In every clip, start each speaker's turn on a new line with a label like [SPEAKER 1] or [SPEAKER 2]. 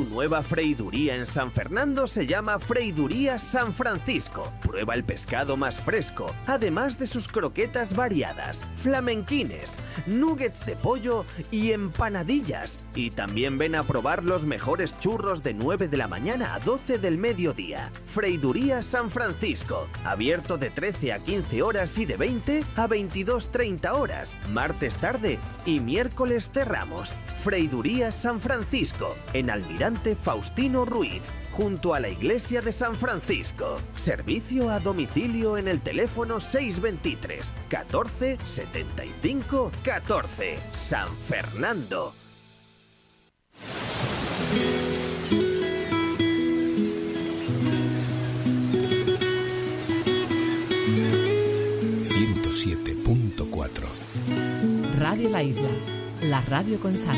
[SPEAKER 1] nueva freiduría en San Fernando se llama Freiduría San Francisco. Prueba el pescado más fresco, además de sus croquetas variadas, flamenquines, nuggets de pollo y empanadillas. Y también ven a probar los mejores churros de 9 de la mañana a 12 del mediodía. Freiduría San Francisco, abierto de 13 a 15 horas y de 20 a 22:30 horas, martes tarde y miércoles cerramos. Freiduría San Francisco, en Almirante Faustino Ruiz, junto a la iglesia de San Francisco. Servicio a domicilio en el teléfono 623 14 75 14. San Fernando.
[SPEAKER 2] Radio La Isla, la radio con sal.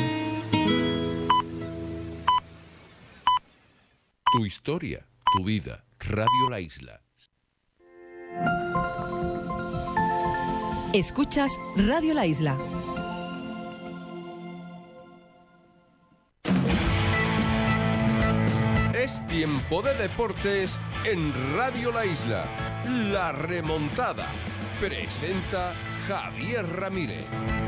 [SPEAKER 3] Tu historia, tu vida. Radio La Isla.
[SPEAKER 2] Escuchas Radio La Isla.
[SPEAKER 3] Es tiempo de deportes en Radio La Isla. La remontada. Presenta Javier Ramírez.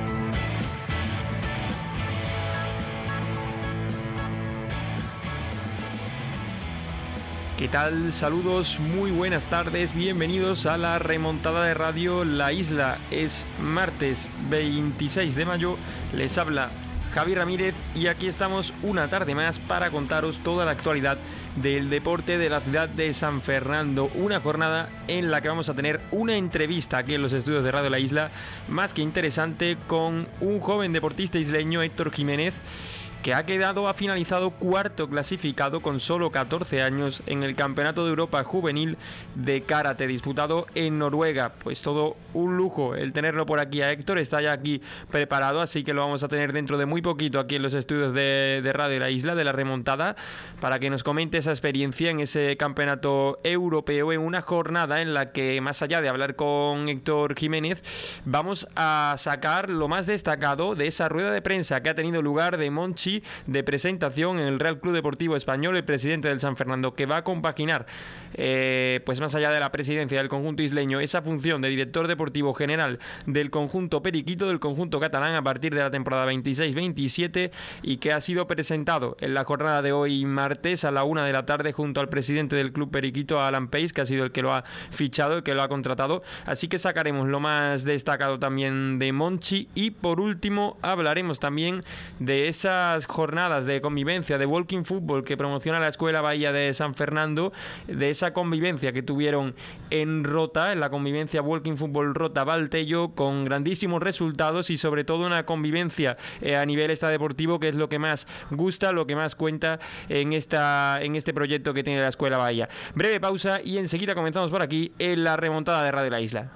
[SPEAKER 4] ¿Qué tal? Saludos, muy buenas tardes, bienvenidos a la remontada de Radio La Isla. Es martes 26 de mayo, les habla Javier Ramírez y aquí estamos una tarde más para contaros toda la actualidad del deporte de la ciudad de San Fernando. Una jornada en la que vamos a tener una entrevista aquí en los estudios de Radio La Isla, más que interesante, con un joven deportista isleño, Héctor Jiménez, que ha finalizado cuarto clasificado con solo 14 años en el Campeonato de Europa Juvenil de Karate disputado en Noruega. Pues todo un lujo el tenerlo por aquí a Héctor, está ya aquí preparado, así que lo vamos a tener dentro de muy poquito aquí en los estudios de Radio La Isla, de la remontada, para que nos comente esa experiencia en ese Campeonato Europeo, en una jornada en la que, más allá de hablar con Héctor Jiménez, vamos a sacar lo más destacado de esa rueda de prensa que ha tenido lugar de Monchi, de presentación en el Real Club Deportivo Español, el presidente del San Fernando, que va a compaginar, pues más allá de la presidencia del conjunto isleño, esa función de director deportivo general del conjunto periquito, del conjunto catalán, a partir de la temporada 26-27, y que ha sido presentado en la jornada de hoy, martes, a la 1 de la tarde, junto al presidente del club periquito, Alan Pace, que ha sido el que lo ha fichado, el que lo ha contratado. Así que sacaremos lo más destacado también de Monchi, y por último hablaremos también de esas jornadas de convivencia de walking football que promociona la Escuela Bahía de San Fernando, de esa convivencia que tuvieron en Rota, en la convivencia walking football Rota Valtello, con grandísimos resultados y sobre todo una convivencia a nivel extradeportivo, que es lo que más gusta, lo que más cuenta en este proyecto que tiene la Escuela Bahía. Breve pausa y enseguida comenzamos por aquí en la remontada de Radio La Isla.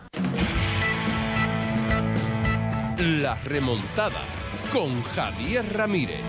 [SPEAKER 3] La remontada con Javier Ramírez.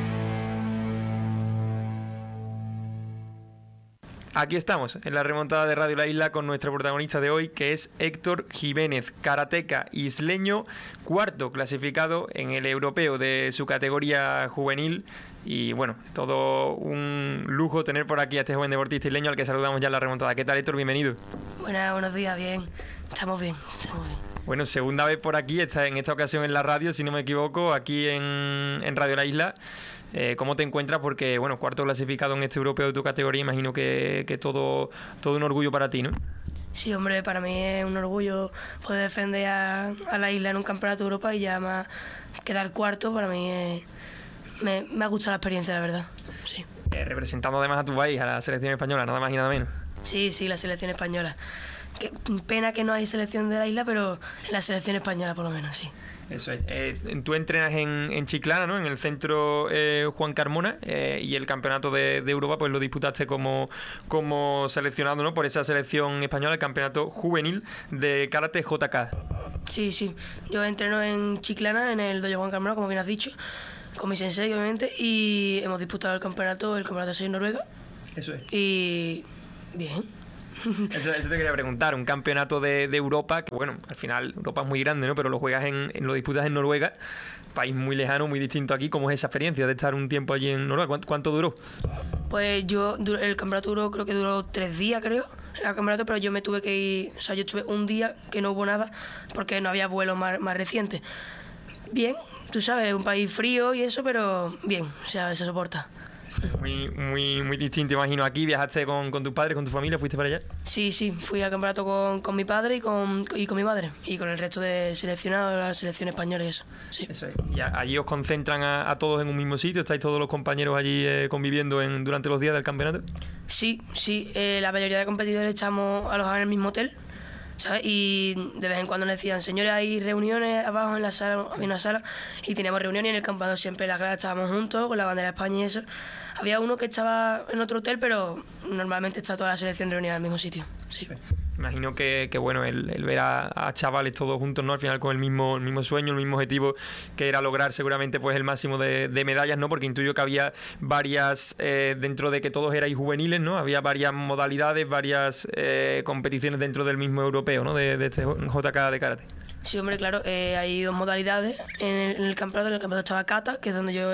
[SPEAKER 4] Aquí estamos, en la remontada de Radio La Isla, con nuestro protagonista de hoy, que es Héctor Jiménez, karateca isleño, cuarto clasificado en el europeo de su categoría juvenil. Y bueno, todo un lujo tener por aquí a este joven deportista isleño al que saludamos ya en la remontada. ¿Qué tal, Héctor? Bienvenido.
[SPEAKER 5] Buenos días, bien. Estamos bien.
[SPEAKER 4] Bueno, segunda vez por aquí, en esta ocasión en la radio, si no me equivoco, aquí en Radio La Isla. ¿Cómo te encuentras? Porque, bueno, cuarto clasificado en este europeo de tu categoría, imagino que todo un orgullo para ti, ¿no?
[SPEAKER 5] Sí, hombre, para mí es un orgullo poder defender a la isla en un campeonato de Europa, y ya más quedar cuarto, para mí me ha gustado la experiencia, la verdad. Sí.
[SPEAKER 4] Representando además a tu país, a la selección española, nada más y nada menos.
[SPEAKER 5] Sí, la selección española. Qué pena que no hay selección de la isla, pero en la selección española por lo menos, sí.
[SPEAKER 4] Eso es. Tú entrenas en Chiclana, ¿no? En el centro Juan Carmona, y el campeonato de Europa pues lo disputaste como seleccionado, ¿no? Por esa selección española, el campeonato juvenil de karate JK.
[SPEAKER 5] Sí. Yo entreno en Chiclana, en el dojo Juan Carmona, como bien has dicho, con mi sensei, obviamente, y hemos disputado el campeonato 6 en Noruega.
[SPEAKER 4] Eso es.
[SPEAKER 5] Y bien.
[SPEAKER 4] Eso te quería preguntar, un campeonato de Europa, que bueno, al final Europa es muy grande, ¿no? Pero lo juegas lo disputas en Noruega, país muy lejano, muy distinto aquí. ¿Cómo es esa experiencia de estar un tiempo allí en Noruega? ¿Cuánto duró?
[SPEAKER 5] Pues el campeonato creo que duró 3 días, creo, el campeonato, pero yo me tuve que ir, o sea, yo estuve un día que no hubo nada porque no había vuelos más recientes. Bien, tú sabes, un país frío y eso, pero bien, o sea, se soporta.
[SPEAKER 4] Muy distinto, imagino. Aquí viajaste con tus padres, con tu familia, ¿fuiste para allá?
[SPEAKER 5] Sí, fui al campeonato con mi padre y con mi madre y con el resto de seleccionados de la selección española y eso. Sí.
[SPEAKER 4] Eso es. ¿Y allí os concentran a todos en un mismo sitio? ¿Estáis todos los compañeros allí conviviendo durante los días del campeonato?
[SPEAKER 5] Sí, la mayoría de competidores estamos alojados en el mismo hotel, ¿sabes? Y de vez en cuando nos decían, señores, hay reuniones abajo en la sala, había una sala, y teníamos reuniones y en el campeonato siempre las gradas estábamos juntos con la bandera de España y eso. Había uno que estaba en otro hotel, pero normalmente está toda la selección reunida en el mismo sitio. Sí.
[SPEAKER 4] Imagino que bueno, el ver a chavales todos juntos, ¿no? Al final con el mismo sueño, el mismo objetivo, que era lograr seguramente pues el máximo de medallas, ¿no? Porque intuyo que había varias, dentro de que todos erais juveniles, ¿no? Había varias modalidades, varias competiciones dentro del mismo europeo, ¿no? De este JK de karate.
[SPEAKER 5] Sí, hombre, claro, hay 2 modalidades en el campeonato. En el campeonato estaba kata, que es donde yo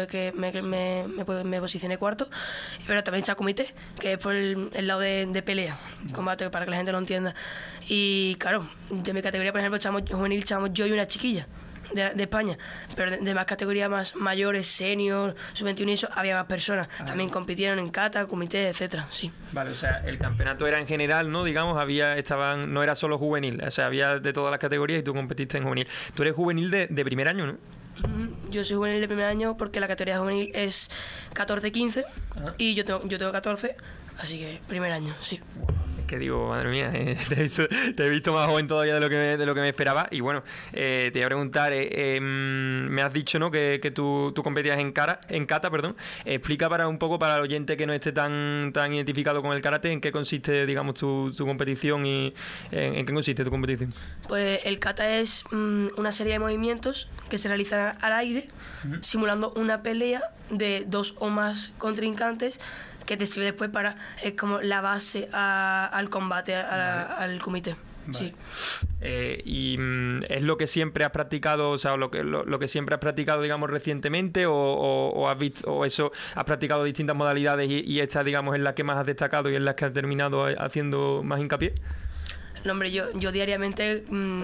[SPEAKER 5] me posicioné cuarto, pero también está kumite, que es por el lado de pelea, combate, para que la gente lo entienda. Y claro, de mi categoría, por ejemplo, juvenil, estábamos yo y una chiquilla de España, pero de más categorías más mayores, senior, sub-21 y eso, había más personas. También compitieron en kata, kumite, etcétera, sí.
[SPEAKER 4] Vale, o sea, el campeonato era en general, ¿no? Digamos, no era solo juvenil, o sea, había de todas las categorías y tú competiste en juvenil. Tú eres juvenil de primer año, ¿no?
[SPEAKER 5] Yo soy juvenil de primer año porque la categoría juvenil es 14-15 y yo tengo 14, así que primer año, sí.
[SPEAKER 4] Que digo, madre mía, te he visto más joven todavía de lo que me esperaba. Y bueno, te voy a preguntar, me has dicho, ¿no? que tú competías en kata, perdón. Explica un poco para el oyente que no esté tan identificado con el karate, en qué consiste, digamos, tu competición y en qué consiste tu competición.
[SPEAKER 5] Pues el kata es una serie de movimientos que se realizan al aire, simulando una pelea de 2 o más contrincantes, que te sirve después es como la base al combate, al kumite. Vale. Sí.
[SPEAKER 4] ¿Y es lo que siempre has practicado, o sea, lo que siempre has practicado, digamos, recientemente, o has visto, o eso, has practicado distintas modalidades y esta, digamos, es la que más has destacado y es la que has terminado haciendo más hincapié?
[SPEAKER 5] No, hombre, yo diariamente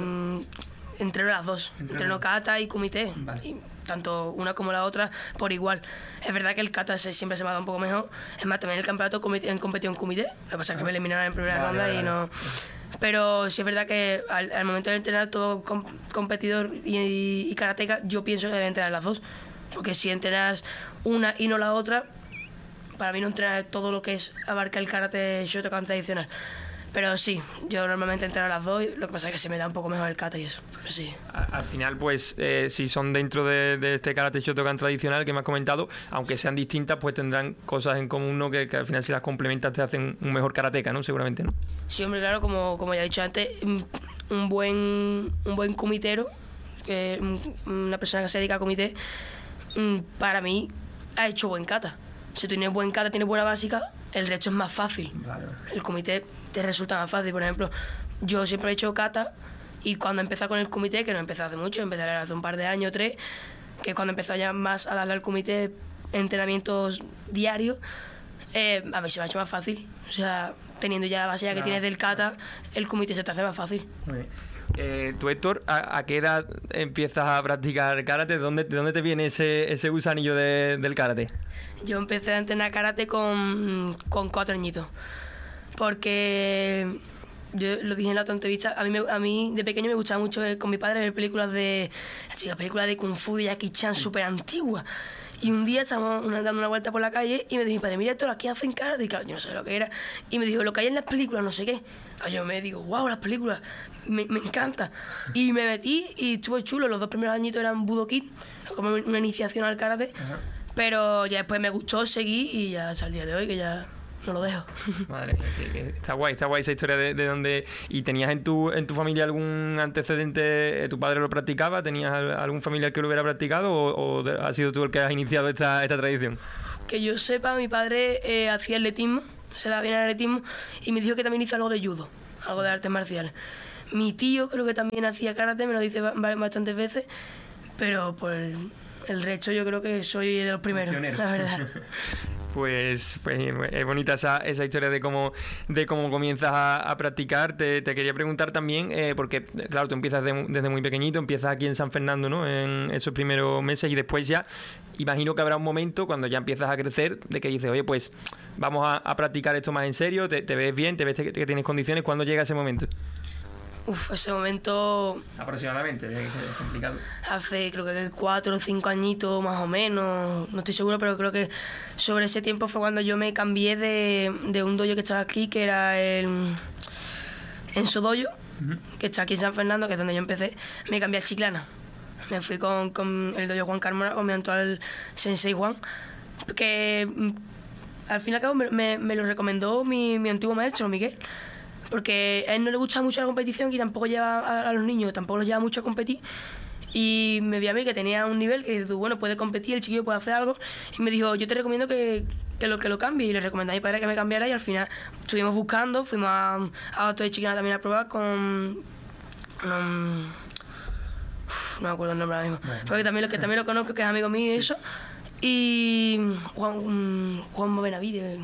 [SPEAKER 5] entreno las 2, entreno kata y kumite. Vale. Y tanto una como la otra por igual. Es verdad que el kata siempre se me ha dado un poco mejor. Es más, también el campeonato he competido en kumite. Lo que pasa es que me eliminaron en primera ronda y no. Pero sí es verdad que al momento de entrenar todo competidor y karateka, yo pienso que debe entrenar las 2. Porque si entrenas una y no la otra, para mí no entrenar todo lo que abarca el karate Shotokan tradicional. Pero sí, yo normalmente entreno las 2, lo que pasa es que se me da un poco mejor el kata y eso. Pero sí.
[SPEAKER 4] Al final, pues, si son dentro de este karate Shotokan tradicional que me has comentado, aunque sean distintas, pues tendrán cosas en común, ¿no? Que al final, si las complementas, te hacen un mejor karateka, ¿no? Seguramente, ¿no?
[SPEAKER 5] Sí, hombre, claro, como ya he dicho antes, un buen kumitero, una persona que se dedica a kumite, para mí ha hecho buen kata. Si tienes buen kata, tienes buena básica, el resto es más fácil. Claro. El kumite te resulta más fácil. Por ejemplo, yo siempre he hecho kata y cuando empecé con el kumite, que no empecé hace mucho, empecé hace un par de años, 3, que cuando empecé ya más a darle al kumite entrenamientos diarios, a mí se me ha hecho más fácil. O sea, teniendo ya la base que tienes del kata, el kumite se te hace más fácil.
[SPEAKER 4] Tú, Héctor, ¿a qué edad empiezas a practicar karate? ¿De dónde te viene ese gusanillo del karate?
[SPEAKER 5] Yo empecé a entrenar karate con 4 añitos. Porque yo lo dije en la otra entrevista, a mí de pequeño me gustaba mucho con mi padre ver películas de Kung Fu de Jackie Chan súper antiguas. Y un día estábamos dando una vuelta por la calle y me dijo, padre, mira esto, aquí hacen karate. Y claro, yo no sabía lo que era. Y me dijo, lo que hay en las películas, no sé qué. Claro, yo me digo, wow, las películas, me encanta. Y me metí y estuvo chulo. Los 2 primeros añitos eran Budo Kid, como una iniciación al karate. Ajá. Pero ya después me gustó, seguí y ya hasta el día de hoy que ya no lo dejo. Madre mía,
[SPEAKER 4] está guay esa historia de dónde... ¿Y tenías en tu familia algún antecedente? ¿Tu padre lo practicaba? ¿Tenías algún familiar que lo hubiera practicado? ¿O has sido tú el que has iniciado esta tradición?
[SPEAKER 5] Que yo sepa, mi padre hacía atletismo se le da bien el atletismo, y me dijo que también hizo algo de judo, algo de artes marciales. Mi tío creo que también hacía karate, me lo dice bastantes veces, pero por el resto yo creo que soy de los primeros, la verdad.
[SPEAKER 4] Pues es bonita esa historia de cómo comienzas a practicar. Te quería preguntar también, porque claro, tú empiezas desde muy pequeñito, empiezas aquí en San Fernando, ¿no? En esos primeros meses, y después ya imagino que habrá un momento cuando ya empiezas a crecer de que dices, oye, pues vamos a practicar esto más en serio, te ves bien, te ves que tienes condiciones. ¿Cuándo llega ese momento?
[SPEAKER 5] Ese momento...
[SPEAKER 4] Aproximadamente, es complicado.
[SPEAKER 5] Hace creo que 4 o 5 añitos más o menos, no estoy seguro, pero creo que sobre ese tiempo fue cuando yo me cambié de un dojo que estaba aquí, que era el Enso Dojo, que está aquí en San Fernando, que es donde yo empecé. Me cambié a Chiclana. Me fui con el dojo Juan Carmona, con mi actual sensei Juan, que al fin y al cabo me lo recomendó mi antiguo maestro, Miguel. Porque a él no le gusta mucho la competición y tampoco lleva a los niños, tampoco los lleva mucho a competir. Y me vi a mí que tenía un nivel que dices tú, bueno, puede competir, el chiquillo puede hacer algo. Y me dijo, yo te recomiendo que lo cambie. Y le recomendé a mi padre que me cambiara, y al final estuvimos buscando, fuimos a otro de Chiclana también a probar con... no me acuerdo el nombre ahora mismo. Bueno. Porque también lo conozco, que es amigo mío y eso. Y Juan Benavide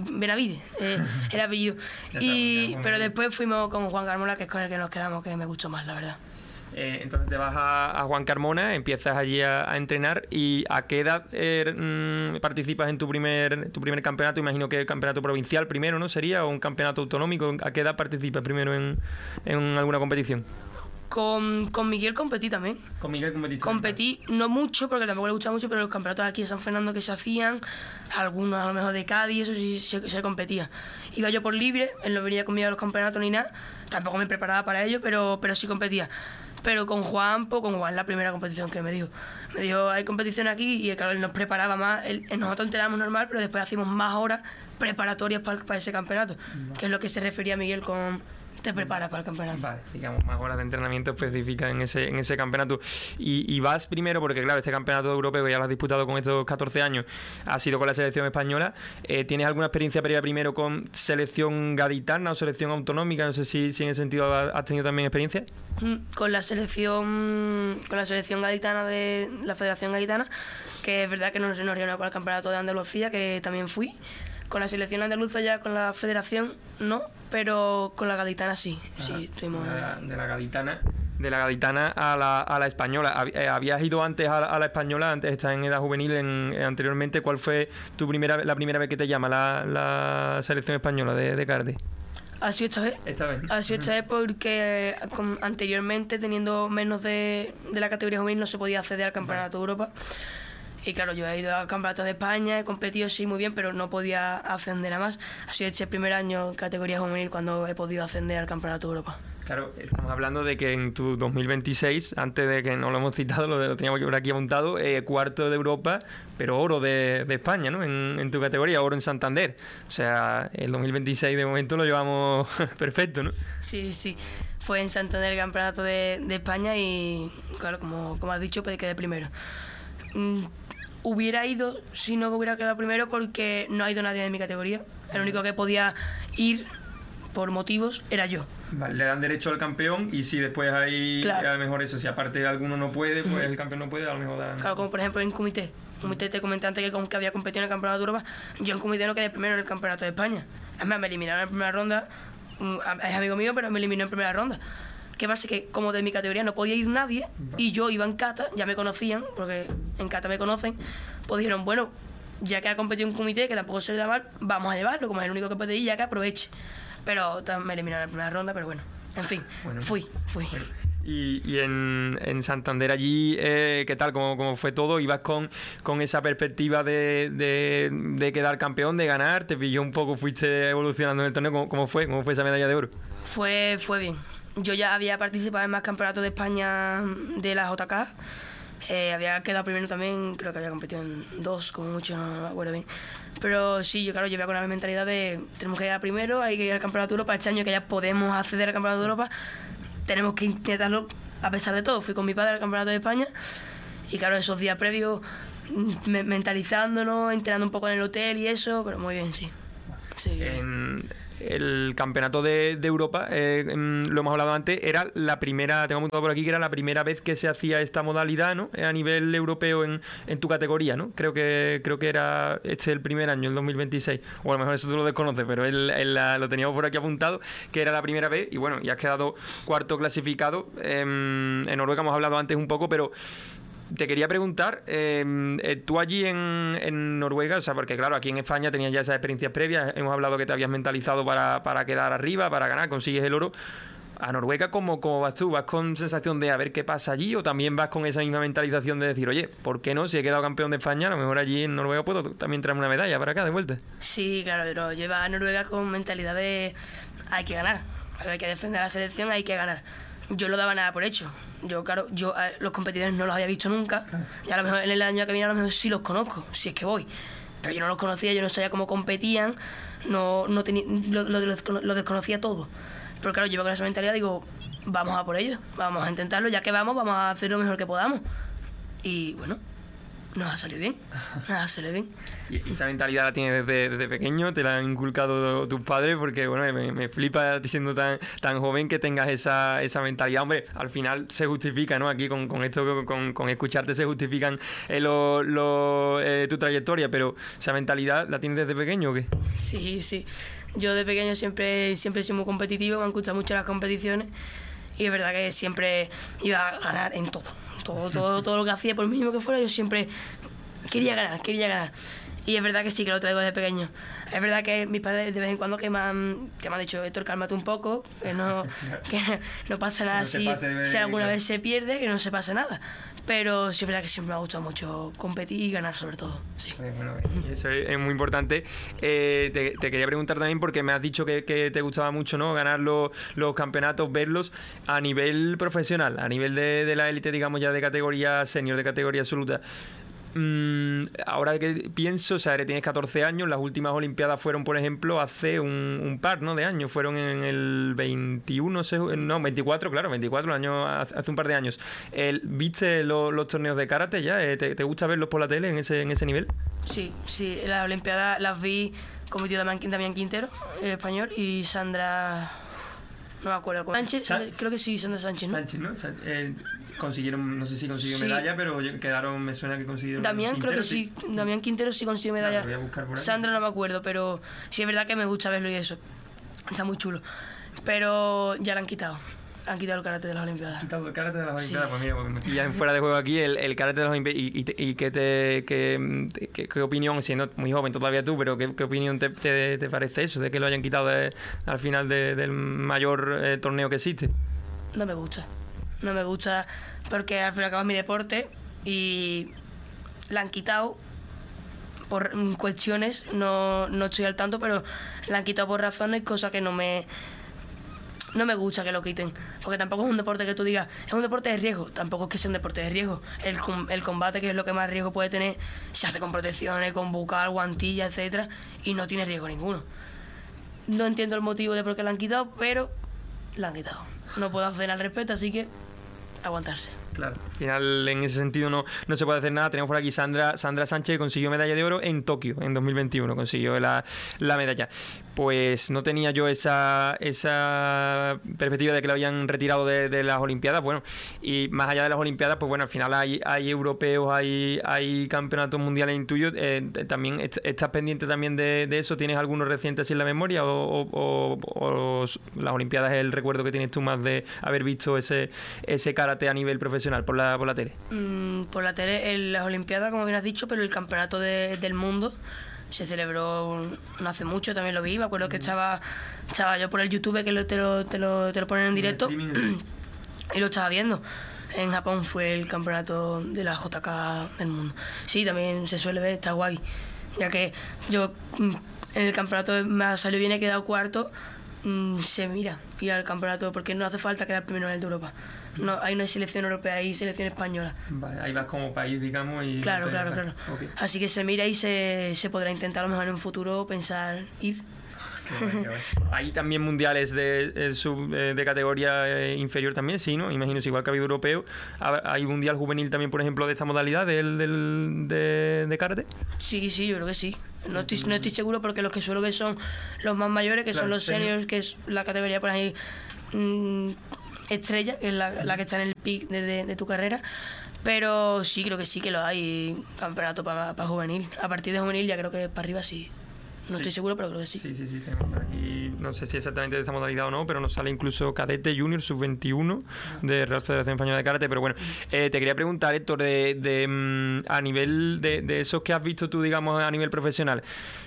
[SPEAKER 5] era apellido. Pero después fuimos con Juan Carmona, que es con el que nos quedamos, que me gustó más, la verdad.
[SPEAKER 4] Entonces te vas a Juan Carmona, empiezas allí a entrenar. ¿Y a qué edad participas en tu primer campeonato? Imagino que campeonato provincial primero, ¿no? ¿Sería? ¿O un campeonato autonómico? ¿A qué edad participas primero en alguna competición?
[SPEAKER 5] Con Miguel competí también.
[SPEAKER 4] ¿Con Miguel competiste?
[SPEAKER 5] Competí, no mucho, porque tampoco le gustaba mucho, pero los campeonatos aquí de San Fernando que se hacían, algunos a lo mejor de Cádiz, eso sí se competía. Iba yo por libre, él no venía conmigo a los campeonatos ni nada, tampoco me preparaba para ello, pero sí competía. Pero con Juan la primera competición que me dijo, hay competición aquí, y claro, él nos preparaba más, nosotros entrenábamos normal, pero después hacíamos más horas preparatorias para ese campeonato, que es lo que se refería Miguel con... te preparas para el campeonato.
[SPEAKER 4] Vale, digamos, más horas de entrenamiento específicas en ese campeonato. Y vas primero, porque claro, este campeonato europeo que ya lo has disputado con estos 14 años, ha sido con la selección española. ¿Tienes alguna experiencia previa primero con selección gaditana o selección autonómica? No sé si en ese sentido has tenido también experiencia.
[SPEAKER 5] Con la selección gaditana de la Federación Gaditana, que es verdad que nos reunimos para el campeonato de Andalucía, que también fui. Con la selección andaluza ya, con la federación no, pero con la gaditana sí. Sí, estuvimos...
[SPEAKER 4] De la gaditana a la española. ¿Habías ido antes a la española, antes de estar en edad juvenil anteriormente? ¿Cuál fue la primera vez que te llama la selección española de karate?
[SPEAKER 5] ¿Ha sido esta vez? Ha sido esta vez porque anteriormente, teniendo menos de la categoría juvenil, no se podía acceder al Campeonato de Europa. Y claro, yo he ido a campeonatos de España, he competido sí muy bien, pero no podía ascender a más. Ha sido este primer año en categoría juvenil cuando he podido ascender al Campeonato de Europa.
[SPEAKER 4] Claro, estamos hablando de que en tu 2026, antes de que no lo hemos citado, lo teníamos que ver aquí apuntado, cuarto de Europa, pero oro de España, ¿no? En tu categoría, oro en Santander. O sea, el 2026 de momento lo llevamos perfecto, ¿no?
[SPEAKER 5] Sí. Fue en Santander el Campeonato de España y, claro, como has dicho, pues quedé primero. Hubiera ido si no hubiera quedado primero, porque no ha ido nadie de mi categoría. El único que podía ir por motivos era yo.
[SPEAKER 4] Vale, le dan derecho al campeón, y si después hay, claro, a lo mejor eso, si aparte alguno no puede, pues el campeón no puede, a lo mejor dan...
[SPEAKER 5] Claro, como por ejemplo en Kumité. Kumité te comenté antes que había competido en el Campeonato de Europa. Yo en Kumité no quedé primero en el Campeonato de España. Además, me eliminaron en primera ronda. Es amigo mío, pero me eliminó en primera ronda. ¿Qué pasa? Que como de mi categoría no podía ir nadie, y yo iba en kata, ya me conocían, porque en kata me conocen, pues dijeron, bueno, ya que ha competido en Kumité, que tampoco se le da mal, vamos a llevarlo, como es el único que puede ir, ya que aproveche. Pero me eliminaron en primera ronda, pero bueno, en fin, bueno, fui. Bueno.
[SPEAKER 4] Y en Santander allí, ¿qué tal? ¿Cómo fue todo? ¿Ibas con esa perspectiva de quedar campeón, de ganar? ¿Te pilló un poco, fuiste evolucionando en el torneo? ¿Cómo fue esa medalla de oro?
[SPEAKER 5] Fue bien. Yo ya había participado en más campeonatos de España de la JK. Había quedado primero también, creo que había competido en 2, como mucho, no me acuerdo bien. Pero sí, yo claro, llevé con la mentalidad de tenemos que ir a primero, hay que ir al Campeonato de Europa. Este año que ya podemos acceder al Campeonato de Europa, tenemos que intentarlo a pesar de todo. Fui con mi padre al Campeonato de España, y claro, esos días previos mentalizándonos, entrenando un poco en el hotel y eso, pero muy bien, sí. Sí.
[SPEAKER 4] En el campeonato de Europa, lo hemos hablado antes, era la primera, tengo apuntado por aquí, que era la primera vez que se hacía esta modalidad, ¿no? A nivel europeo en tu categoría, ¿no? Creo que era el primer año, el 2026. O a lo mejor eso tú lo desconoces, pero lo teníamos por aquí apuntado, que era la primera vez. Y bueno, ya has quedado cuarto clasificado. En Noruega hemos hablado antes un poco, pero te quería preguntar, tú allí en Noruega, o sea, porque claro, aquí en España tenías ya esas experiencias previas, hemos hablado que te habías mentalizado para quedar arriba, para ganar, consigues el oro. A Noruega, ¿cómo vas tú? ¿Vas con sensación de a ver qué pasa allí? ¿O también vas con esa misma mentalización de decir, oye, ¿por qué no? Si he quedado campeón de España, a lo mejor allí en Noruega puedo también traerme una medalla para acá de vuelta.
[SPEAKER 5] Sí, claro, pero yo iba a Noruega con mentalidad de hay que ganar, hay que defender a la selección, hay que ganar. Yo no daba nada por hecho. Claro, los competidores no los había visto nunca. Y a lo mejor en el año que viene a lo mejor sí los conozco, si es que voy. Pero yo no los conocía, yo no sabía cómo competían, lo desconocía todo. Pero claro, yo iba con esa mentalidad, digo, vamos a por ello, vamos a intentarlo, ya que vamos a hacer lo mejor que podamos. Y bueno, nos ha salido bien,
[SPEAKER 4] Y esa mentalidad la tienes desde pequeño, te la han inculcado tus padres, porque bueno, me flipa siendo tan joven que tengas esa mentalidad. Hombre, al final se justifica, ¿no? Aquí con esto, con escucharte se justifican tu trayectoria, pero ¿esa mentalidad la tienes desde pequeño o qué?
[SPEAKER 5] Sí. Yo de pequeño siempre he sido muy competitivo, me han gustado mucho las competiciones y es verdad que siempre iba a ganar en todo. Todo lo que hacía, por mínimo que fuera, yo siempre quería ganar. Y es verdad que sí, que lo traigo desde pequeño. Es verdad que mis padres de vez en cuando que me han dicho, Héctor, cálmate un poco, que no pasa nada si alguna vez se pierde, que no se pasa nada. Pero sí es verdad que siempre me ha gustado mucho competir y ganar sobre todo. Sí.
[SPEAKER 4] Bueno, eso es muy importante. Te quería preguntar también, porque me has dicho que te gustaba mucho, ¿no? Ganar los campeonatos, verlos a nivel profesional, a nivel de la élite, digamos ya de categoría senior, de categoría absoluta. Ahora que pienso, o sea, tienes 14 años, las últimas Olimpiadas fueron, por ejemplo, hace un par, ¿no?, de años, fueron en el 24, claro, 24, hace un par de años. ¿Viste los torneos de karate ya? ¿Te gusta verlos por la tele en ese nivel?
[SPEAKER 5] Sí, las Olimpiadas las vi con mi tío Damián Quintero, el español, y Sandra... No me acuerdo. Sánchez, creo que sí, Sandra Sánchez, ¿no?
[SPEAKER 4] Sánchez, ¿no? Consiguieron, no sé si consiguió medalla, pero quedaron, me suena que consiguieron.
[SPEAKER 5] Damián, creo que sí. Damián Quintero sí consiguió medalla.
[SPEAKER 4] Voy a buscar por ahí.
[SPEAKER 5] Sandra no me acuerdo, pero sí es verdad que me gusta verlo y eso. Está muy chulo. Pero ya lo han quitado. Han quitado el karate de las Olimpiadas.
[SPEAKER 4] ¿Han quitado el karate de las Olimpiadas?
[SPEAKER 5] Sí.
[SPEAKER 4] Pues mira, ya fuera de juego aquí, el karate de las Olimpiadas. ¿Y qué opinión, siendo muy joven todavía tú, pero qué opinión te parece eso, de que lo hayan quitado al final del mayor torneo que existe?
[SPEAKER 5] No me gusta porque al fin y al cabo es mi deporte y la han quitado por cuestiones, no estoy al tanto, pero la han quitado por razones, cosas que no me gusta que lo quiten, porque tampoco es un deporte que tú digas, es un deporte de riesgo, tampoco es que sea un deporte de riesgo. El combate, que es lo que más riesgo puede tener, se hace con protecciones, con bucal, guantillas, etcétera, y no tiene riesgo ninguno. No entiendo el motivo de por qué la han quitado, pero la han quitado. No puedo hacer al respecto, así que aguantarse.
[SPEAKER 4] Claro, al final en ese sentido no se puede hacer nada. Tenemos por aquí Sandra Sánchez, que consiguió medalla de oro en Tokio en 2021, consiguió la medalla. Pues no tenía yo esa perspectiva de que lo habían retirado de las Olimpiadas. Bueno, y más allá de las Olimpiadas, pues bueno, al final hay europeos, hay campeonatos mundiales tuyos. También estás pendiente también de eso. ¿Tienes algunos recientes en la memoria o las Olimpiadas es el recuerdo que tienes tú más de haber visto ese karate a nivel profesional por la tele?
[SPEAKER 5] Por la tele, en las Olimpiadas, como bien has dicho, pero el campeonato del mundo se celebró no hace mucho, también lo vi. Me acuerdo que estaba yo por el YouTube, que te lo ponen en directo, y lo estaba viendo. En Japón fue el campeonato de la JK del mundo. Sí, también se suele ver, está guay. Ya que yo en el campeonato me salió bien, he quedado cuarto, se mira ir al campeonato, porque no hace falta quedar primero en el de Europa. No, ahí no hay selección europea, hay selección española.
[SPEAKER 4] Vale, ahí vas como país, digamos. Y
[SPEAKER 5] claro. Okay. Así que se mira y se podrá intentar a lo mejor en un futuro pensar ir.
[SPEAKER 4] Qué bueno. Hay también mundiales de categoría inferior también, sí, ¿no? Imagino, igual que ha habido europeo. ¿Hay mundial juvenil también, por ejemplo, de esta modalidad de karate?
[SPEAKER 5] Sí, yo creo que sí. No estoy seguro porque los que suelo ver son los más mayores, que
[SPEAKER 4] Claro,
[SPEAKER 5] son los seniors, que es la categoría por ahí estrella, que es la que está en el pic de tu carrera. Pero sí, creo que sí que lo hay, campeonato para juvenil. A partir de juvenil ya creo que para arriba sí. No estoy seguro, pero creo que sí.
[SPEAKER 4] Sí, tenemos por aquí, no sé si exactamente de esta modalidad o no, pero nos sale incluso cadete junior sub-21 de Real Federación Española de Karate. Pero bueno, te quería preguntar, Héctor, a nivel de esos que has visto tú, digamos, a nivel profesional,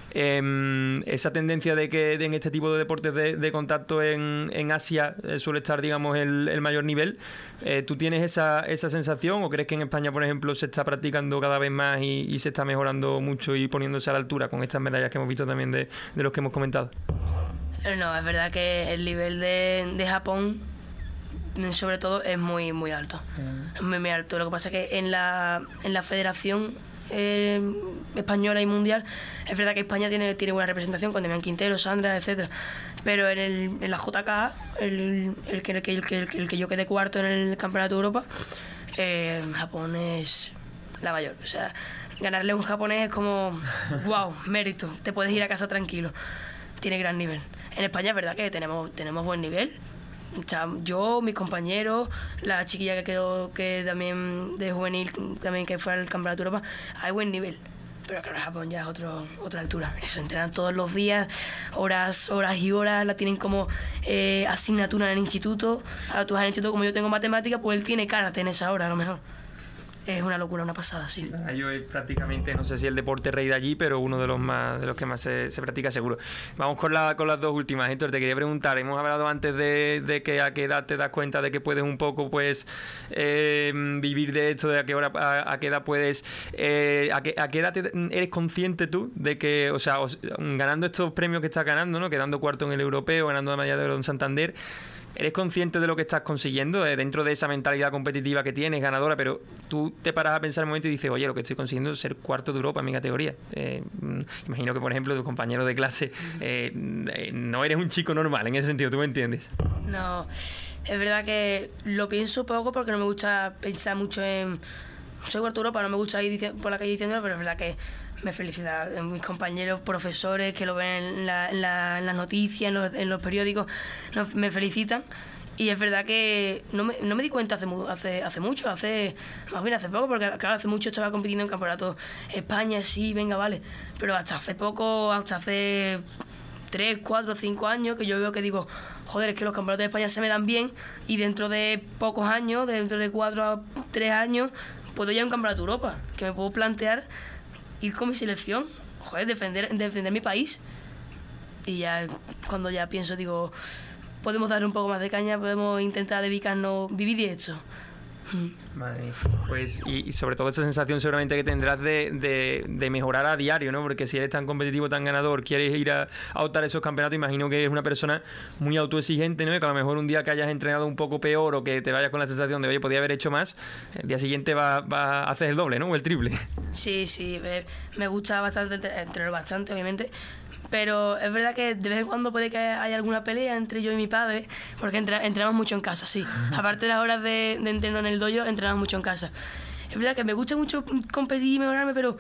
[SPEAKER 4] esa tendencia de que en este tipo de deportes de contacto en Asia suele estar, digamos, el mayor nivel. ¿Tú tienes esa sensación o crees que en España, por ejemplo, se está practicando cada vez más y se está mejorando mucho y poniéndose a la altura con estas medallas que hemos visto también de los que hemos comentado?
[SPEAKER 5] No, es verdad que el nivel de Japón, sobre todo, es muy, muy alto. Es muy, muy alto. Lo que pasa es que en la federación española y mundial, es verdad que España tiene buena representación con Demián Quintero, Sandra, etcétera, pero en la JKA, el que yo quedé cuarto en el Campeonato de Europa, Japón es la mayor. O sea, ganarle a un japonés es como wow, mérito, te puedes ir a casa tranquilo. Tiene gran nivel. En España es verdad que tenemos buen nivel. O sea, yo, mis compañeros, la chiquilla que quedó, que también de juvenil, también que fue al Campeonato de Europa, hay buen nivel. Pero claro, Japón ya es otra altura. Eso, entrenan todos los días, horas y horas, la tienen como asignatura en el instituto. A tú vas al instituto, como yo tengo matemática, pues él tiene karate en esa hora, a lo mejor. Es una locura, una pasada, sí.
[SPEAKER 4] Para ellos es prácticamente, no sé si el deporte rey de allí, pero uno de los que más se practica seguro. Vamos con las dos últimas. Héctor, te quería preguntar, hemos hablado antes de que a qué edad te das cuenta de que puedes un poco pues vivir de esto, de a qué edad puedes, a qué edad eres consciente tú de que, o sea, ganando estos premios que estás ganando, ¿no? Quedando cuarto en el europeo, ganando la medalla de oro en Santander. ¿Eres consciente de lo que estás consiguiendo dentro de esa mentalidad competitiva que tienes, ganadora? Pero tú te paras a pensar un momento y dices, oye, lo que estoy consiguiendo es ser cuarto de Europa en mi categoría. Imagino que, por ejemplo, tus compañeros de clase no eres un chico normal en ese sentido, ¿tú me entiendes?
[SPEAKER 5] No, es verdad que lo pienso poco porque no me gusta pensar mucho en soy cuarto de Europa, no me gusta ir por la calle diciéndolo, pero es verdad que me felicita mis compañeros, profesores que lo ven en las noticias, en los periódicos, me felicitan. Y es verdad que no me di cuenta hace mucho, más bien hace poco, porque claro, hace mucho estaba compitiendo en campeonatos España, sí, venga, vale, pero hasta hace 3, 4, 5 años que yo veo que digo, joder, es que los campeonatos de España se me dan bien y dentro de pocos años, dentro de 4 a 3 años, puedo ir a un campeonato de Europa, que me puedo plantear ir con mi selección, joder, defender mi país. Y ya cuando ya pienso, digo, podemos darle un poco más de caña, podemos intentar dedicarnos, vivir de esto.
[SPEAKER 4] Madre mía. Pues, y sobre todo esa sensación seguramente que tendrás de mejorar a diario, ¿no? Porque si eres tan competitivo, tan ganador, quieres ir a optar a esos campeonatos, imagino que eres una persona muy autoexigente, ¿no? Y que a lo mejor un día que hayas entrenado un poco peor o que te vayas con la sensación de, oye, podía haber hecho más, el día siguiente haces el doble, ¿no? O el triple. Sí,
[SPEAKER 5] me gusta bastante entrenar bastante, obviamente. Pero es verdad que de vez en cuando puede que haya alguna pelea entre yo y mi padre, porque entrenamos mucho en casa, sí. Aparte de las horas de entreno en el dojo, entrenamos mucho en casa. Es verdad que me gusta mucho competir y mejorarme, pero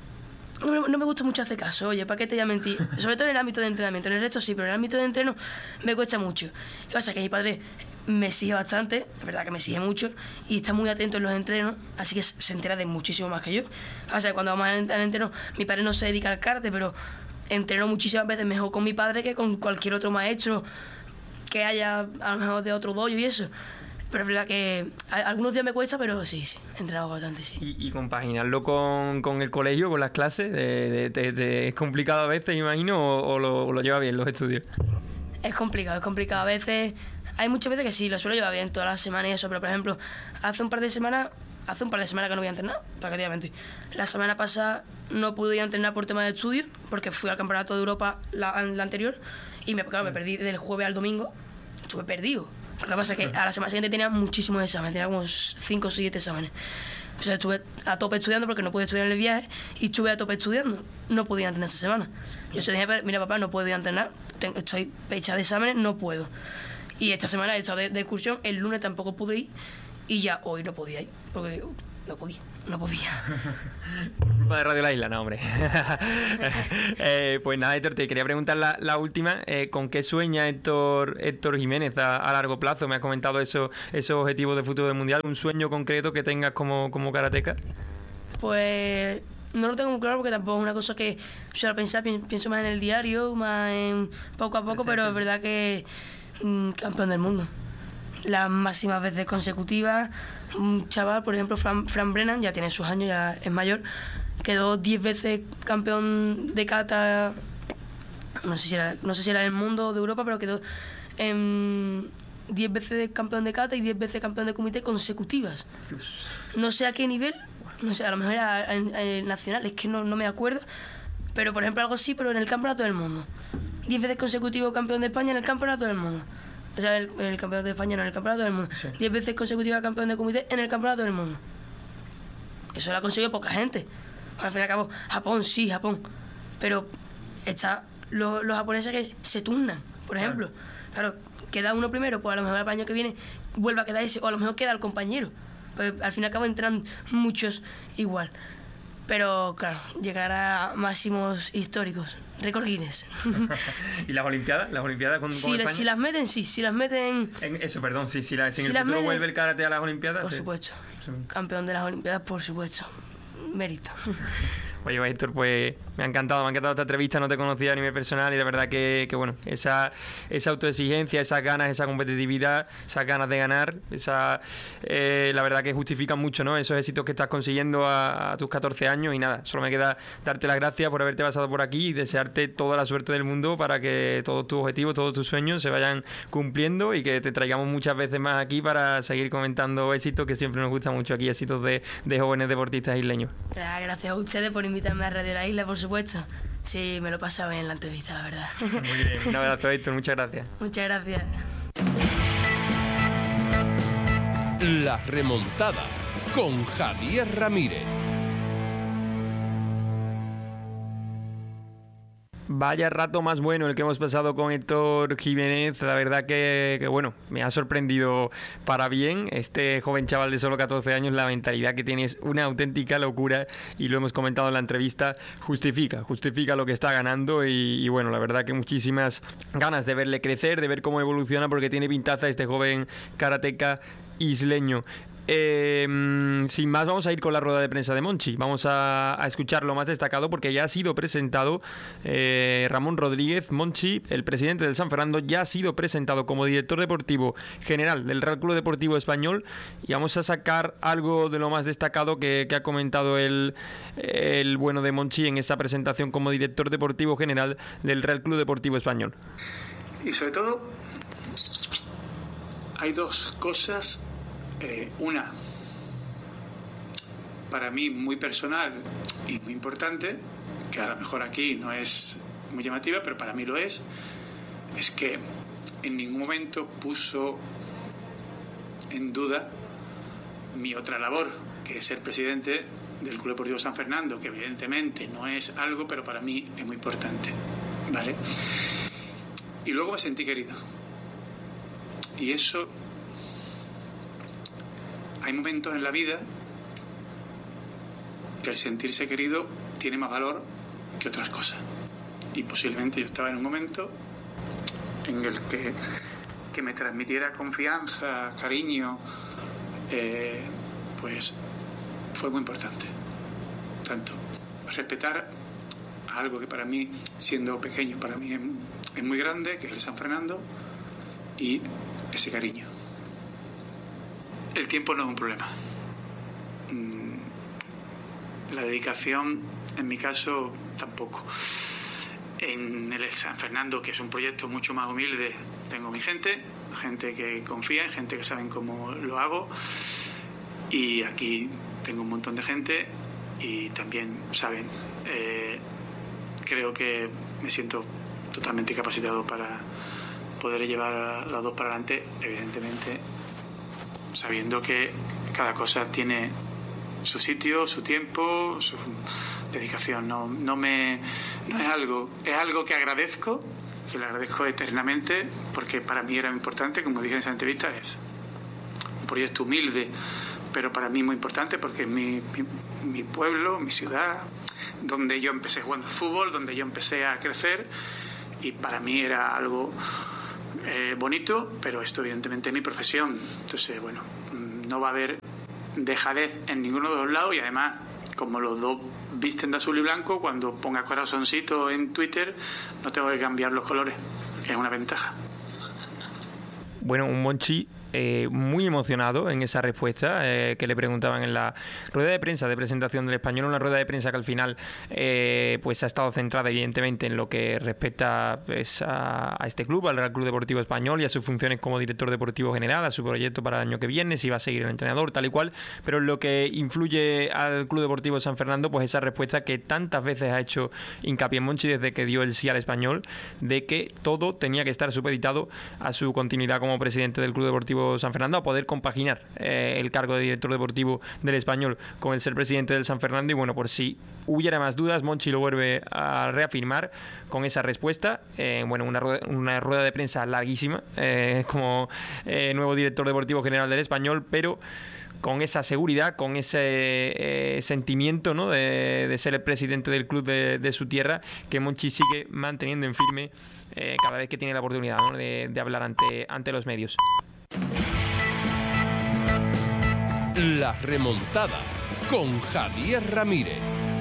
[SPEAKER 5] no me gusta mucho hacer caso. Oye, ¿para qué te voy a mentir? Sobre todo en el ámbito de entrenamiento. En el resto sí, pero en el ámbito de entreno me cuesta mucho. ¿Qué pasa? Que mi padre me exige bastante, es verdad que me exige mucho, y está muy atento en los entrenos, así que se entera de muchísimo más que yo. O sea, cuando vamos al entreno, mi padre no se dedica al karate, pero entreno muchísimas veces mejor con mi padre que con cualquier otro maestro que haya a lo mejor de otro dojo y eso. Pero es verdad que algunos días me cuesta, pero sí, he entrenado bastante, sí.
[SPEAKER 4] ¿Y compaginarlo con el colegio, con las clases? ¿Es complicado a veces, imagino, o lo lleva bien los estudios?
[SPEAKER 5] Es complicado a veces. Hay muchas veces que sí, lo suelo llevar bien todas las semanas y eso, pero por ejemplo, hace un par de semanas que no voy a entrenar, prácticamente. La semana pasada no pude ir a entrenar por tema de estudio, porque fui al Campeonato de Europa la anterior, y me perdí del jueves al domingo, estuve perdido. Lo que pasa es que a la semana siguiente tenía muchísimos exámenes, tenía como 5 o 7 exámenes. O sea, estuve a tope estudiando porque no pude estudiar en el viaje, y estuve a tope estudiando, no podía entrenar esa semana. Yo se dije, mira papá, no puedo ir a entrenar, estoy hecha de exámenes, no puedo. Y esta semana he estado de excursión, el lunes tampoco pude ir, y ya hoy no podía ir, porque no podía. no podía.
[SPEAKER 4] Por culpa de Radio La Isla, no, hombre. Pues nada, Héctor, te quería preguntar la última. ¿Con qué sueña Héctor Jiménez a largo plazo? Me has comentado esos objetivos de futuro del Mundial. ¿Un sueño concreto que tengas como karateca?
[SPEAKER 5] Pues no lo tengo muy claro porque tampoco es una cosa que suelo pensar. Pienso más en el diario, más en poco a poco, pero es verdad que campeón del mundo. Las máximas veces consecutivas. Un chaval, por ejemplo, Fran Brennan, ya tiene sus años, ya es mayor, quedó 10 veces campeón de kata, no sé si era del mundo o de Europa, pero quedó 10 veces campeón de kata y 10 veces campeón de kumite consecutivas. No sé a qué nivel, no sé, a lo mejor era en nacional, es que no me acuerdo, pero por ejemplo algo así, pero en el campeonato del mundo. 10 veces consecutivo campeón de España en el campeonato del mundo. O sea, el campeonato de España, no, en el campeonato del mundo. Sí. 10 veces consecutiva campeón de kumite en el campeonato del mundo. Eso lo ha conseguido poca gente. Al fin y al cabo, Japón. Pero los japoneses que se turnan, por ejemplo. Claro, queda uno primero, pues a lo mejor el año que viene vuelve a quedar ese, o a lo mejor queda el compañero. Pues al fin y al cabo entran muchos igual. Pero claro, llegar a máximos históricos, récord Guinness.
[SPEAKER 4] ¿Y las Olimpiadas? ¿Las Olimpiadas con España?
[SPEAKER 5] Si las meten, sí. Si las meten...
[SPEAKER 4] Si en el futuro vuelve el karate a las Olimpiadas...
[SPEAKER 5] Por supuesto. Sí. Campeón de las Olimpiadas, por supuesto. Mérito.
[SPEAKER 4] Oye, Héctor, pues me ha encantado esta entrevista, no te conocía a nivel personal y de verdad que bueno, esa autoexigencia, esas ganas, esa competitividad, esas ganas de ganar, la verdad que justifican mucho, ¿no? Esos éxitos que estás consiguiendo a tus 14 años y nada, solo me queda darte las gracias por haberte pasado por aquí y desearte toda la suerte del mundo para que todos tus objetivos, todos tus sueños se vayan cumpliendo y que te traigamos muchas veces más aquí para seguir comentando éxitos que siempre nos gusta mucho aquí, éxitos de jóvenes deportistas isleños.
[SPEAKER 5] Gracias a ustedes por invitarme a Radio La Isla, por supuesto. Sí, me lo he pasado bien en la entrevista, la verdad.
[SPEAKER 4] Muy bien, un abrazo, Héctor, muchas gracias.
[SPEAKER 5] Muchas gracias.
[SPEAKER 3] La remontada con Javier Ramírez.
[SPEAKER 4] Vaya rato más bueno el que hemos pasado con Héctor Jiménez. La verdad que bueno, me ha sorprendido para bien. Este joven chaval de solo 14 años, la mentalidad que tiene es una auténtica locura y lo hemos comentado en la entrevista, justifica lo que está ganando y bueno, la verdad que muchísimas ganas de verle crecer, de ver cómo evoluciona porque tiene pintaza este joven karateca isleño. Sin más, vamos a ir con la rueda de prensa de Monchi. Vamos a escuchar lo más destacado porque ya ha sido presentado Ramón Rodríguez. Monchi, el presidente del San Fernando, ya ha sido presentado como director deportivo general del Real Club Deportivo Español y vamos a sacar algo de lo más destacado que ha comentado el bueno de Monchi en esa presentación como director deportivo general del Real Club Deportivo Español.
[SPEAKER 6] Y sobre todo hay dos cosas. Una, para mí muy personal y muy importante, que a lo mejor aquí no es muy llamativa, pero para mí lo es que en ningún momento puso en duda mi otra labor, que es ser presidente del Club Deportivo San Fernando, que evidentemente no es algo, pero para mí es muy importante, ¿vale? Y luego me sentí querido. Y eso... Hay momentos en la vida que el sentirse querido tiene más valor que otras cosas. Y posiblemente yo estaba en un momento en el que me transmitiera confianza, cariño, pues fue muy importante. Tanto respetar a algo que para mí, siendo pequeño, para mí es muy grande, que es el San Fernando, y ese cariño. El tiempo no es un problema. La dedicación, en mi caso, tampoco. En el San Fernando, que es un proyecto mucho más humilde, tengo mi gente que confía, gente que saben cómo lo hago. Y aquí tengo un montón de gente y también saben. Creo que me siento totalmente capacitado para poder llevar a las dos para adelante, evidentemente, sabiendo que cada cosa tiene su sitio, su tiempo, su dedicación. No es algo que agradezco, que le agradezco eternamente, porque para mí era importante, como dije en esa entrevista, es un proyecto humilde, pero para mí muy importante porque es mi pueblo, mi ciudad, donde yo empecé jugando al fútbol, donde yo empecé a crecer, y para mí era algo bonito, pero esto evidentemente es mi profesión. Entonces, bueno, no va a haber dejadez en ninguno de los lados, y además, como los dos visten de azul y blanco, cuando ponga corazoncito en Twitter no tengo que cambiar los colores, es una ventaja.
[SPEAKER 4] Bueno, un Monchi muy emocionado en esa respuesta que le preguntaban en la rueda de prensa de presentación del Español, una rueda de prensa que al final pues ha estado centrada evidentemente en lo que respecta pues, a este club, al Real Club Deportivo Español, y a sus funciones como director deportivo general, a su proyecto para el año que viene, si va a seguir el entrenador, tal y cual, pero en lo que influye al Club Deportivo San Fernando, pues esa respuesta que tantas veces ha hecho hincapié en Monchi desde que dio el sí al Español, de que todo tenía que estar supeditado a su continuidad como presidente del Club Deportivo San Fernando, a poder compaginar el cargo de director deportivo del Español con el ser presidente del San Fernando. Y bueno, por si hubiera más dudas, Monchi lo vuelve a reafirmar con esa respuesta. Bueno, una rueda de prensa larguísima como nuevo director deportivo general del Español, pero con esa seguridad, con ese sentimiento, ¿no?, de ser el presidente del club de su tierra, que Monchi sigue manteniendo en firme cada vez que tiene la oportunidad, ¿no?, de hablar ante los medios.
[SPEAKER 3] La remontada con Javier Ramírez.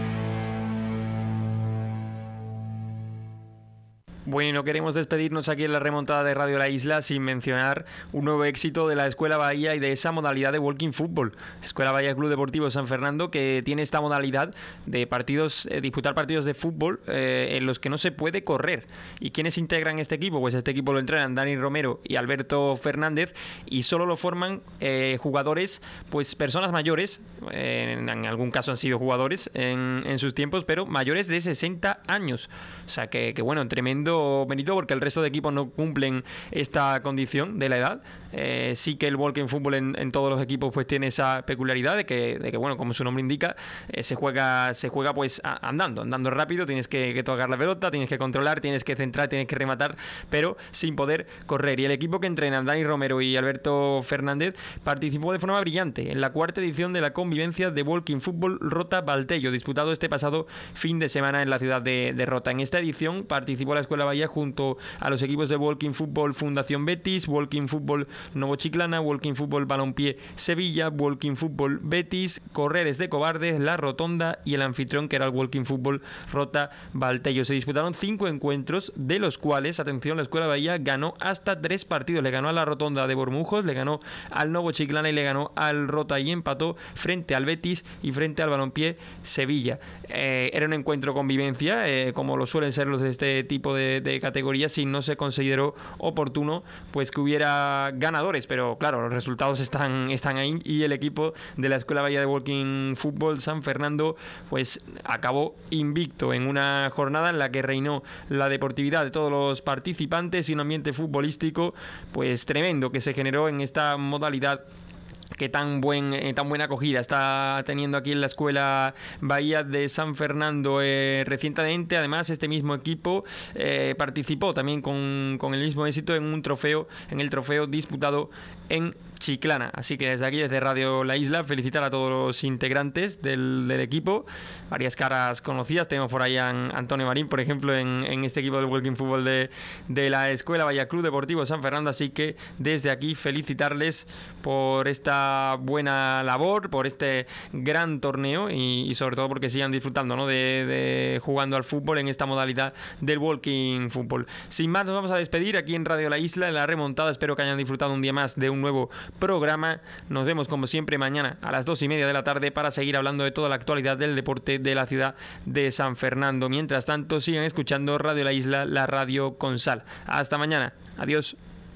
[SPEAKER 4] Bueno, y no queremos despedirnos aquí en la remontada de Radio La Isla sin mencionar un nuevo éxito de la Escuela Bahía y de esa modalidad de walking fútbol. Escuela Bahía Club Deportivo San Fernando, que tiene esta modalidad de disputar partidos de fútbol en los que no se puede correr. ¿Y quiénes integran este equipo? Pues este equipo lo entrenan Dani Romero y Alberto Fernández, y solo lo forman jugadores, pues personas mayores, en algún caso han sido jugadores en sus tiempos, pero mayores de 60 años. O sea que bueno, tremendo mérito, porque el resto de equipos no cumplen esta condición de la edad. Sí que el walking fútbol en todos los equipos pues tiene esa peculiaridad de que bueno, como su nombre indica, se juega pues andando rápido, tienes que tocar la pelota, tienes que controlar, tienes que centrar, tienes que rematar, pero sin poder correr. Y el equipo que entrenan Dani Romero y Alberto Fernández participó de forma brillante en la cuarta edición de la convivencia de walking fútbol Rota Valtello, disputado este pasado fin de semana en la ciudad de Rota. En esta edición participó la Escuela Bahía junto a los equipos de walking fútbol Fundación Betis, walking fútbol Novo Chiclana, walking fútbol Balompié Sevilla, walking fútbol Betis, Correres de Cobardes, La Rotonda y el anfitrión, que era el walking fútbol Rota Valtello. Se disputaron 5 encuentros, de los cuales, atención, la Escuela Bahía ganó hasta 3 partidos. Le ganó a La Rotonda de Bormujos, le ganó al Novo Chiclana y le ganó al Rota, y empató frente al Betis y frente al Balompié Sevilla. Era un encuentro convivencia, como lo suelen ser los de este tipo de categorías, y no se consideró oportuno pues que hubiera ganadores, pero claro, los resultados están ahí, y el equipo de la Escuela Bahía de Walking Fútbol San Fernando pues acabó invicto en una jornada en la que reinó la deportividad de todos los participantes y un ambiente futbolístico pues tremendo que se generó en esta modalidad que tan buena acogida está teniendo aquí en la Escuela Bahía de San Fernando. Recientemente, además, este mismo equipo participó también con el mismo éxito en el trofeo disputado en Chiclana. Así que desde aquí, desde Radio La Isla, felicitar a todos los integrantes del equipo. Varias caras conocidas. Tenemos por ahí a Antonio Marín, por ejemplo, en este equipo del walking fútbol de la Escuela Bahía Club Deportivo San Fernando. Así que desde aquí felicitarles por esta buena labor, por este gran torneo, y sobre todo porque sigan disfrutando, ¿no?, de jugando al fútbol en esta modalidad del walking fútbol. Sin más, nos vamos a despedir aquí en Radio La Isla, en la remontada. Espero que hayan disfrutado un día más de un nuevo programa. Nos vemos como siempre mañana a las 2:30 de la tarde para seguir hablando de toda la actualidad del deporte de la ciudad de San Fernando. Mientras tanto, sigan escuchando Radio La Isla, la radio con sal. Hasta mañana. Adiós.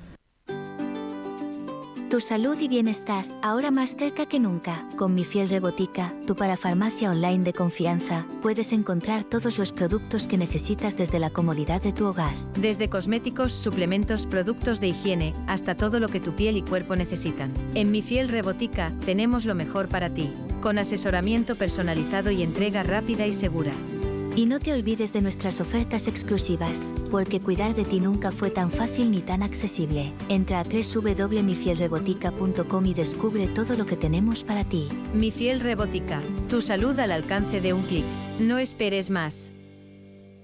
[SPEAKER 7] Tu salud y bienestar, ahora más cerca que nunca. Con Mi Fiel Rebotica, tu parafarmacia online de confianza, puedes encontrar todos los productos que necesitas desde la comodidad de tu hogar.
[SPEAKER 8] Desde cosméticos, suplementos, productos de higiene, hasta todo lo que tu piel y cuerpo necesitan. En Mi Fiel Rebotica, tenemos lo mejor para ti, con asesoramiento personalizado y entrega rápida y segura.
[SPEAKER 7] Y no te olvides de nuestras ofertas exclusivas, porque cuidar de ti nunca fue tan fácil ni tan accesible. Entra a www.mifielrebotica.com y descubre todo lo que tenemos para ti.
[SPEAKER 8] Mi Fiel Rebotica, tu salud al alcance de un clic. No esperes más.